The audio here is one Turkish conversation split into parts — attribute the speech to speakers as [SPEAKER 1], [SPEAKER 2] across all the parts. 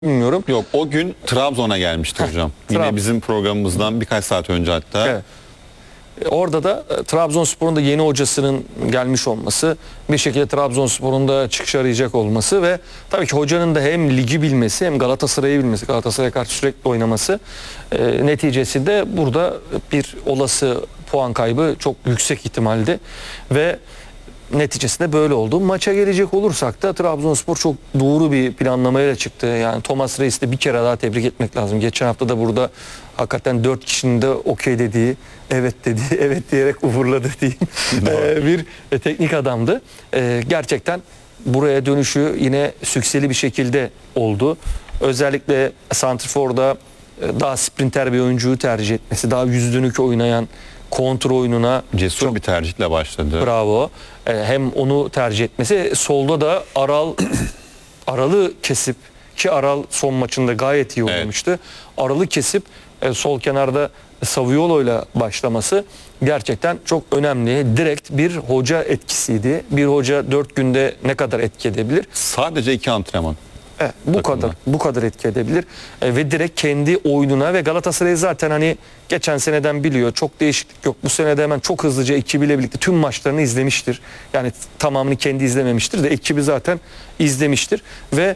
[SPEAKER 1] bilmiyorum.
[SPEAKER 2] Yok, o gün Trabzon'a gelmişti hocam. Yine bizim programımızdan birkaç saat önce hatta.
[SPEAKER 1] Evet. Orada da Trabzonspor'un da yeni hocasının gelmiş olması, bir şekilde Trabzonspor'un da çıkış arayacak olması ve tabii ki hocanın da hem ligi bilmesi hem Galatasaray'ı bilmesi, Galatasaray'a karşı sürekli oynaması neticesinde burada bir olası puan kaybı çok yüksek ihtimaldi ve neticesinde böyle oldu. Maça gelecek olursak da Trabzonspor çok doğru bir planlamayla çıktı. Yani Thomas Reis'i de bir kere daha tebrik etmek lazım. Geçen hafta da burada hakikaten 4 kişinin de okey dediği, evet dediği, evet diyerek uğurladı diyeyim bir teknik adamdı. Gerçekten buraya dönüşü yine sükseli bir şekilde oldu. Özellikle santrforda daha sprinter bir oyuncuyu tercih etmesi, daha yüz dönük oynayan, kontrol oyununa
[SPEAKER 2] Cesur bir tercihle başladı.
[SPEAKER 1] Bravo. Hem onu tercih etmesi. Solda da Aral'ı kesip, ki Aral son maçında gayet iyi oynamıştı. Aral'ı kesip sol kenarda Saviolo'yla başlaması gerçekten çok önemli. Direkt bir hoca etkisiydi. Bir hoca 4 günde ne kadar etki edebilir?
[SPEAKER 2] Sadece 2 antrenman.
[SPEAKER 1] Bu kadar etki edebilir ve direkt kendi oyununa ve Galatasaray zaten hani geçen seneden biliyor, çok değişiklik yok. Bu senede hemen çok hızlıca ekibiyle birlikte tüm maçlarını izlemiştir. Yani tamamını kendi izlememiştir de ekibi zaten izlemiştir ve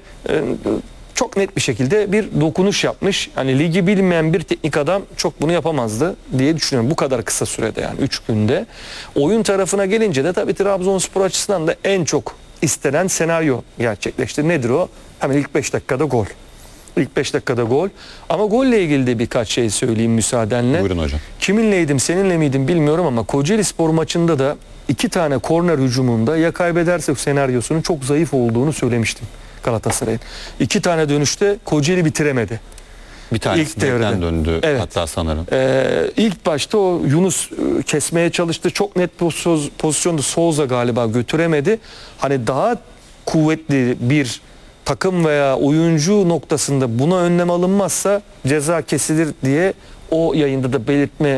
[SPEAKER 1] çok net bir şekilde bir dokunuş yapmış. Hani ligi bilmeyen bir teknik adam çok bunu yapamazdı diye düşünüyorum. Bu kadar kısa sürede, yani 3 günde. Oyun tarafına gelince de tabii Trabzonspor açısından da en çok istenen senaryo gerçekleşti. Nedir o? Hemen ilk 5 dakikada gol. İlk 5 dakikada gol. Ama golle ilgili de birkaç şey söyleyeyim müsaadenle.
[SPEAKER 2] Buyurun hocam.
[SPEAKER 1] Kiminleydim, seninle miydim bilmiyorum ama Kocaelispor maçında da 2 tane korner hücumunda ya kaybedersek senaryosunun çok zayıf olduğunu söylemiştim Galatasaray'ın. 2 tane dönüşte Kocaeli bitiremedi.
[SPEAKER 2] Bir tanesi direkten döndü hatta sanırım.
[SPEAKER 1] İlk başta o Yunus kesmeye çalıştı. Çok net pozisyonda Souza galiba götüremedi. Hani daha kuvvetli bir takım veya oyuncu noktasında buna önlem alınmazsa ceza kesilir diye o yayında da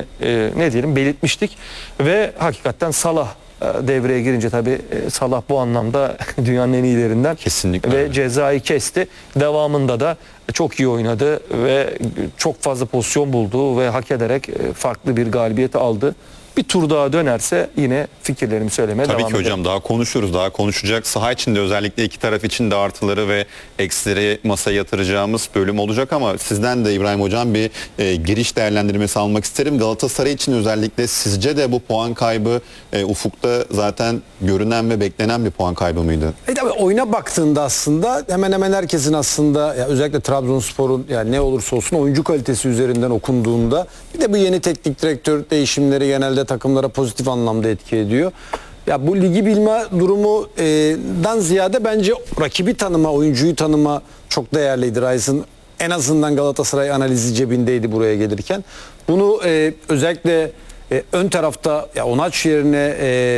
[SPEAKER 1] belirtmiştik ve hakikaten Salah devreye girince tabii Salah bu anlamda dünyanın en iyilerinden.
[SPEAKER 2] Kesinlikle.
[SPEAKER 1] Ve cezayı kesti. Devamında da çok iyi oynadı ve çok fazla pozisyon buldu ve hak ederek farklı bir galibiyet aldı. Bir tur daha dönerse yine fikirlerimi söylemeye devam
[SPEAKER 2] Tabii ki
[SPEAKER 1] ederim.
[SPEAKER 2] hocam, daha konuşuruz, daha konuşacak. Saha içinde özellikle iki taraf için de artıları ve eksileri masaya yatıracağımız bölüm olacak ama sizden de İbrahim hocam bir giriş değerlendirmesi almak isterim. Galatasaray için özellikle sizce de bu puan kaybı ufukta zaten görünen ve beklenen bir puan kaybı mıydı?
[SPEAKER 3] Tabii oyuna baktığında aslında hemen hemen herkesin aslında özellikle Trabzonspor'un yani ne olursa olsun oyuncu kalitesi üzerinden okunduğunda bir de bu yeni teknik direktör değişimleri genelde takımlara pozitif anlamda etki ediyor. Ya bu ligi bilme durumundan ziyade bence rakibi tanıma, oyuncuyu tanıma çok değerliydi. Rice'ın en azından Galatasaray analizi cebindeydi buraya gelirken. Bunu özellikle ön tarafta Onaç yerine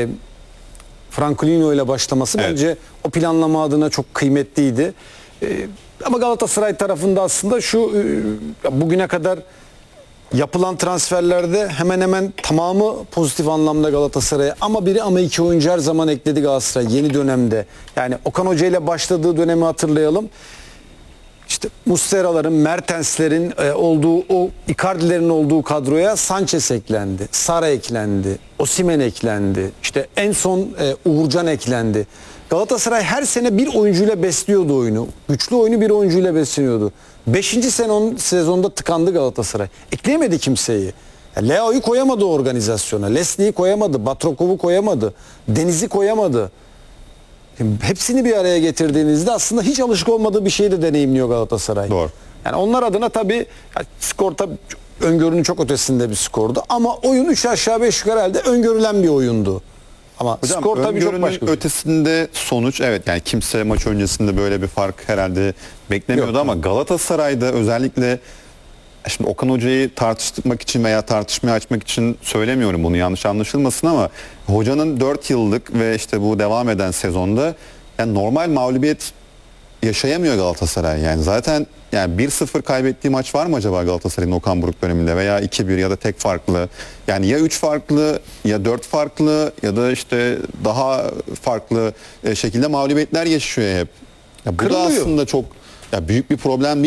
[SPEAKER 3] Francolino ile başlaması bence o planlama adına çok kıymetliydi. Ama Galatasaray tarafında aslında şu bugüne kadar yapılan transferlerde hemen hemen tamamı pozitif anlamda Galatasaray'a ama biri ama iki oyuncu her zaman ekledi Galatasaray yeni dönemde. Yani Okan Hoca ile başladığı dönemi hatırlayalım. İşte Muslera'ların, Mertens'lerin olduğu, o Icardi'lerin olduğu kadroya Sanchez eklendi, Sara eklendi, Osimhen eklendi. İşte en son Uğurcan eklendi. Galatasaray her sene bir oyuncuyla besliyordu oyunu. Güçlü oyunu bir oyuncuyla besleniyordu. 5. sezonda tıkandı Galatasaray. Ekleyemedi kimseyi. Leao'yu koyamadı organizasyona. Leslie'yi koyamadı. Batrokov'u koyamadı. Deniz'i koyamadı. Hepsini bir araya getirdiğinizde aslında hiç alışık olmadığı bir şeyi de deneyimliyor Galatasaray.
[SPEAKER 2] Doğru.
[SPEAKER 3] Yani onlar adına tabii skor tabii öngörünün çok ötesinde bir skordu. Ama oyun 3 aşağı 5 yukarı herhalde öngörülen bir oyundu. Ama
[SPEAKER 2] hocam,
[SPEAKER 3] skor tabii çok başka.
[SPEAKER 2] ötesinde sonuç yani kimse maç öncesinde böyle bir fark herhalde beklemiyordu. Yok. Ama Galatasaray'da özellikle şimdi Okan Hoca'yı tartışmak için veya tartışmaya açmak için söylemiyorum bunu, yanlış anlaşılmasın ama hocanın 4 yıllık ve işte bu devam eden sezonda yani normal mağlubiyet yaşayamıyor Galatasaray. Yani zaten 1-0 kaybettiği maç var mı acaba Galatasaray'ın Okan Buruk döneminde veya 2-1 ya da tek farklı? Yani ya 3 farklı ya 4 farklı ya da işte daha farklı şekilde mağlubiyetler yaşıyor hep. Ya bu da aslında çok Ya büyük bir problem değil.